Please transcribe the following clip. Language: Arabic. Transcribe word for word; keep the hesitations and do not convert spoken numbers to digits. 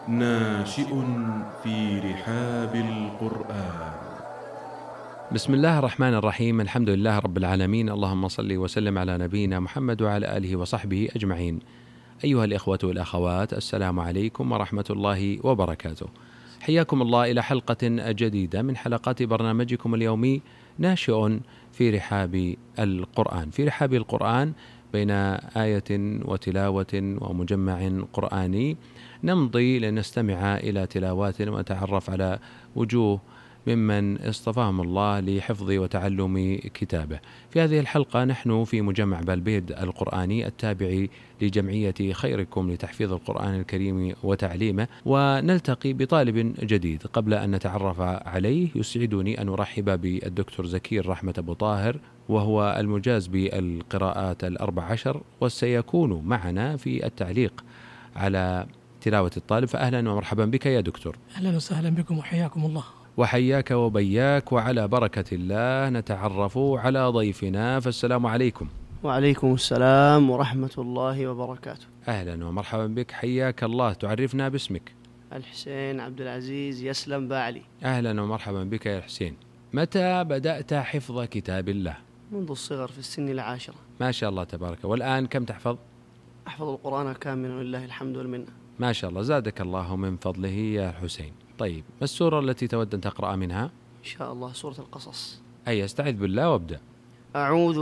ناشئ في رحاب القرآن. بسم الله الرحمن الرحيم. الحمد لله رب العالمين، اللهم صل وسلم على نبينا محمد وعلى آله وصحبه أجمعين. أيها الإخوة والأخوات، السلام عليكم ورحمة الله وبركاته. حياكم الله إلى حلقة جديدة من حلقات برنامجكم اليومي ناشئ في رحاب القرآن. في رحاب القرآن بين آية وتلاوة ومجمع قرآني نمضي لنستمع إلى تلاوات ونتعرف على وجوه ممن اصطفاهم الله لحفظ وتعلم كتابه. في هذه الحلقة نحن في مجمع بالبيد القرآني التابع لجمعية خيركم لتحفيظ القرآن الكريم وتعليمه، ونلتقي بطالب جديد. قبل أن نتعرف عليه يسعدني أن أرحب بالدكتور زكير رحمة أبو طاهر، وهو المجاز بالقراءات الأربع عشر، وسيكون معنا في التعليق على تلاوة الطالب. فأهلا ومرحبا بك يا دكتور. أهلا وسهلا بكم وحياكم الله. وحياك وبياك، وعلى بركة الله نتعرف على ضيفنا، فالسلام عليكم. وعليكم السلام ورحمة الله وبركاته. أهلا ومرحبا بك، حياك الله. تعرفنا باسمك؟ الحسين عبد العزيز يسلم باعلي. أهلا ومرحبا بك يا حسين. متى بدأت حفظ كتاب الله؟ منذ الصغر، في السن العاشرة. ما شاء الله تبارك. والآن كم تحفظ؟ أحفظ القرآن كاملا ولله الحمد والمنة. ما شاء الله، زادك الله من فضله يا حسين. طيب، ما السورة التي تود أن تقرأ منها؟ إن شاء الله سورة القصص. أي، استعذ بالله وابدأ. أعوذ